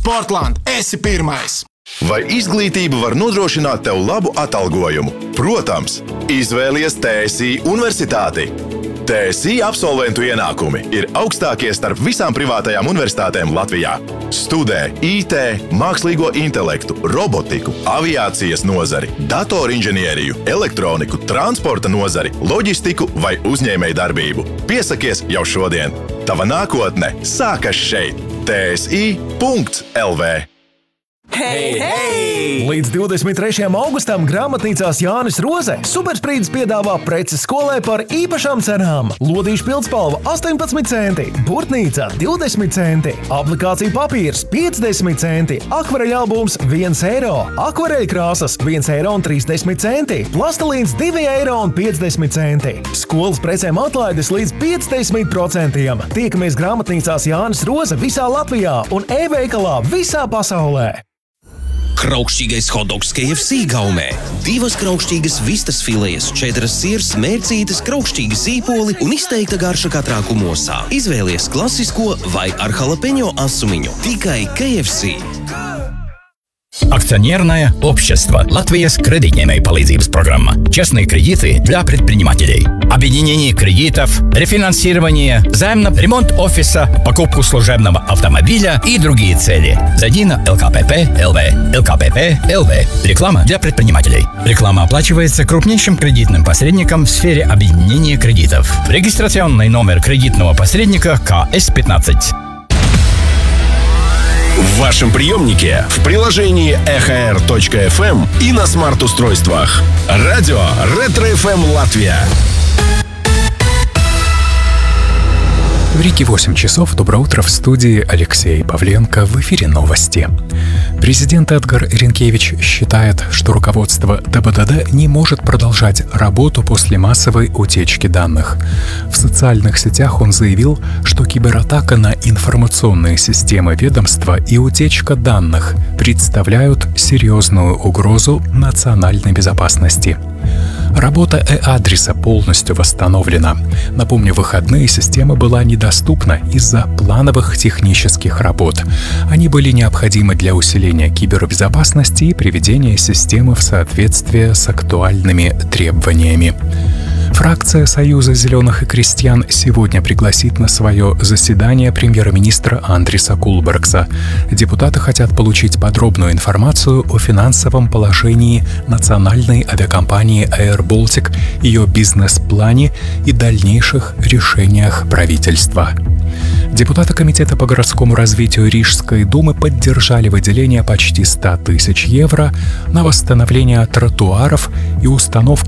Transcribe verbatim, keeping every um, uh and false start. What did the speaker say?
Sportland, esi pirmais! Vai izglītība var nodrošināt tev labu atalgojumu? Protams, izvēlies T S I universitāti. T S I absolventu ienākumi ir augstākie starp visām privātajām universitātēm Latvijā. Studē I T, mākslīgo intelektu, robotiku, aviācijas nozari, datorinženieriju, elektroniku, transporta nozari, loģistiku vai uzņēmēju darbību. Piesakies jau šodien! Tava nākotne sākas šeit! T S I punkts L V Hei, hei! Līdz divdesmit trešajam augustam grāmatnīcās Jānis Roze Supersprīdis piedāvā preces skolai par īpašām cenām. Lodīšu pildspalva astoņpadsmit centi, burtnīca divdesmit centi, aplikācija papīrs piecdesmit centi, akvareļa albums viens eiro, akvareļa krāsas viens eiro un trīsdesmit centi, plastelīns divi eiro un piecdesmit centi. Skolas precēm atlaides līdz piecdesmit procentiem. Tiekamies grāmatnīcās Jānis Roze visā Latvijā un e-veikalā visā pasaulē. Kraukšķīgais hotdogs K F C gaumē. Divas kraukšķīgas vistas filejas, četras sirs, mērcītes, kraukšķīgi sīpoli un izteikta garša katrā kumosā. Izvēlies klasisko vai ar jalapeņo asumiņu. Tikai K F C. Акционерное общество «Латвияс кредитнемей palīdzības программа». Частные кредиты для предпринимателей. Объединение кредитов, рефинансирование, займ на ремонт офиса, покупку служебного автомобиля и другие цели. Зайди на эл ка пэ пэ точка эл ви. эл ка пэ пэ точка эл ви. Реклама для предпринимателей. Реклама оплачивается крупнейшим кредитным посредником в сфере объединения кредитов. Регистрационный номер кредитного посредника ка эс пятнадцать. В вашем приемнике, в приложении эхо эр точка эф эм и на смарт-устройствах. Радио Ретро эф эм Латвия. В Риге восемь часов. Доброе утро, в студии Алексей Павленко. В эфире новости. Президент Эдгар Ринкевич считает, что руководство тэ бэ дэ дэ не может продолжать работу после массовой утечки данных. В социальных сетях он заявил, что кибератака на информационные системы ведомства и утечка данных представляют серьезную угрозу национальной безопасности. Работа э-адреса полностью восстановлена. Напомню, в выходные система была недоступна из-за плановых технических работ. Они были необходимы для усиления кибербезопасности и приведения системы в соответствие с актуальными требованиями. Фракция Союза зеленых и крестьян сегодня пригласит на свое заседание премьер-министра Андриса Кулбергса. Депутаты хотят получить подробную информацию о финансовом положении национальной авиакомпании Air Baltic, ее бизнес-плане и дальнейших решениях правительства. Депутаты Комитета по городскому развитию Рижской думы поддержали выделение почти ста тысяч евро на восстановление тротуаров и установку